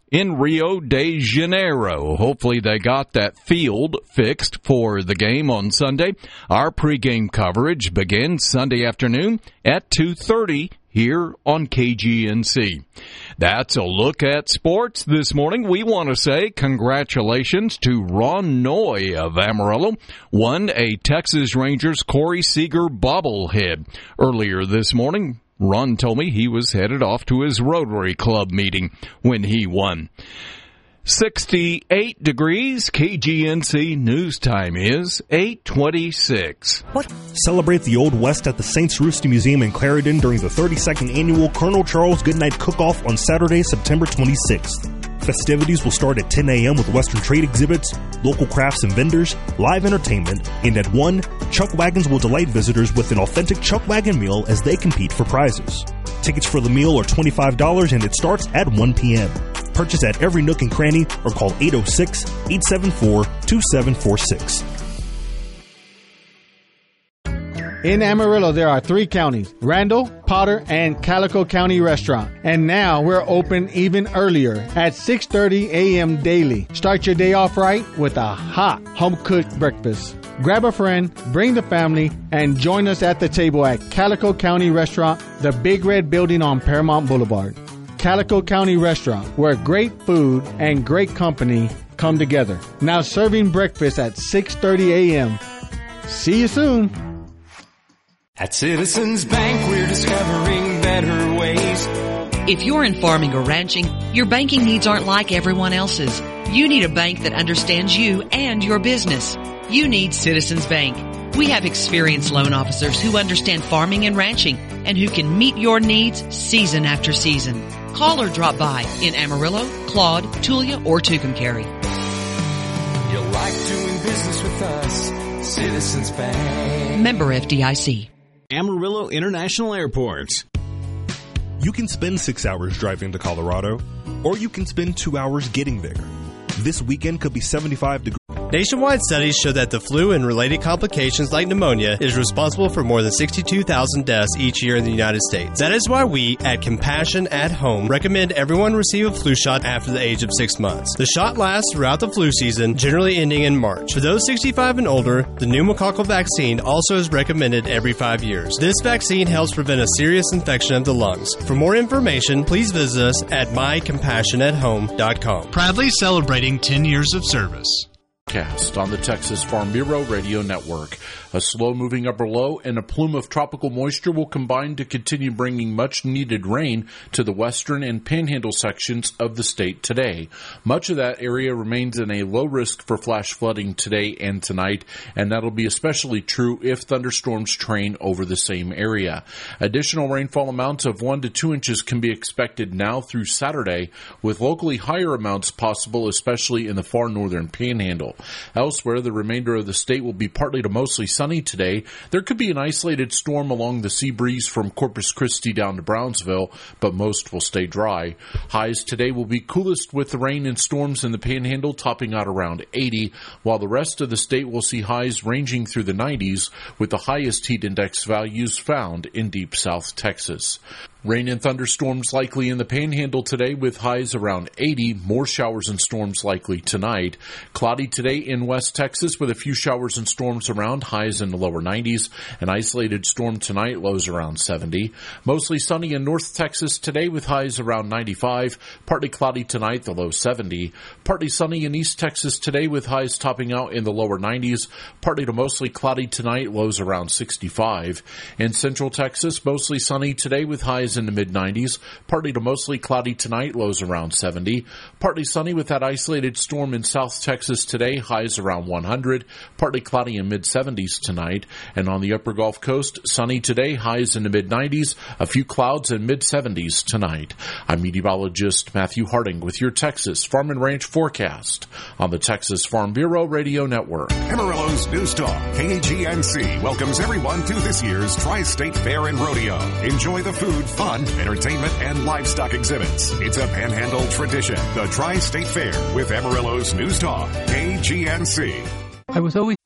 in Rio de Janeiro. Hopefully they got that field fixed for the game on Sunday. Our pregame coverage begins Sunday afternoon at 2:30 here on KGNC. That's a look at sports this morning. We want to say congratulations to Ron Noy of Amarillo, won a Texas Rangers Corey Seager bobblehead earlier this morning. Ron told me he was headed off to his Rotary Club meeting when he won. 68 degrees. KGNC news time is 8:26. Celebrate the Old West at the St. Sarusti Museum in Clarendon during the 32nd Annual Colonel Charles Goodnight Cook-Off on Saturday, September 26th. Festivities will start at 10 a.m. with Western trade exhibits, local crafts and vendors, live entertainment, and at 1, Chuck Wagons will delight visitors with an authentic Chuck Wagon meal as they compete for prizes. Tickets for the meal are $25 and it starts at 1 p.m. Purchase at every nook and cranny or call 806-874-2746. In Amarillo, there are 3 counties, Randall, Potter, and Calico County Restaurant. And now we're open even earlier at 6:30 a.m. daily. Start your day off right with a hot, home-cooked breakfast. Grab a friend, bring the family, and join us at the table at Calico County Restaurant, the Big Red Building on Paramount Boulevard. Calico County Restaurant, where great food and great company come together. Now serving breakfast at 6:30 a.m. See you soon. At Citizens Bank, we're discovering better ways. If you're in farming or ranching, your banking needs aren't like everyone else's. You need a bank that understands you and your business. You need Citizens Bank. We have experienced loan officers who understand farming and ranching and who can meet your needs season after season. Call or drop by in Amarillo, Claude, Tulia, or Tucumcari. You'll like doing business with us, Citizens Bank. Member FDIC. Amarillo International Airport. You can spend 6 hours driving to Colorado, or you can spend 2 hours getting there. This weekend could be 75 degrees. Nationwide studies show that the flu and related complications like pneumonia is responsible for more than 62,000 deaths each year in the United States. That is why we, at Compassion at Home, recommend everyone receive a flu shot after the age of 6 months. The shot lasts throughout the flu season, generally ending in March. For those 65 and older, the pneumococcal vaccine also is recommended every 5 years. This vaccine helps prevent a serious infection of the lungs. For more information, please visit us at mycompassionathome.com. Proudly celebrating 10 years of service. Cast on the Texas Farm Bureau Radio Network. A slow-moving upper low and a plume of tropical moisture will combine to continue bringing much-needed rain to the western and panhandle sections of the state today. Much of that area remains in a low risk for flash flooding today and tonight, and that'll be especially true if thunderstorms train over the same area. Additional rainfall amounts of 1 to 2 inches can be expected now through Saturday, with locally higher amounts possible, especially in the far northern panhandle. Elsewhere, the remainder of the state will be partly to mostly sunny today. There could be an isolated storm along the sea breeze from Corpus Christi down to Brownsville, but most will stay dry. Highs today will be coolest with the rain and storms in the panhandle topping out around 80, while the rest of the state will see highs ranging through the 90s, with the highest heat index values found in deep South Texas. Rain and thunderstorms likely in the panhandle today with highs around 80. More showers and storms likely tonight. Cloudy today in West Texas with a few showers and storms around, highs in the lower 90s. An isolated storm tonight, lows around 70. Mostly sunny in North Texas today with highs around 95. Partly cloudy tonight, the low 70. Partly sunny in East Texas today with highs topping out in the lower 90s. Partly to mostly cloudy tonight, lows around 65. In Central Texas, mostly sunny today with highs in the mid-90s. Partly to mostly cloudy tonight, lows around 70. Partly sunny with that isolated storm in South Texas today, highs around 100. Partly cloudy in mid-70s tonight. And on the upper Gulf Coast, sunny today, highs in the mid-90s. A few clouds in mid-70s tonight. I'm meteorologist Matthew Harding with your Texas Farm and Ranch forecast on the Texas Farm Bureau Radio Network. Amarillo's News Talk, KGNC, welcomes everyone to this year's Tri-State Fair and Rodeo. Enjoy the food, fun, entertainment, and livestock exhibits. It's a Panhandle tradition. The Tri-State Fair with Amarillo's News Talk, KGNC. I was always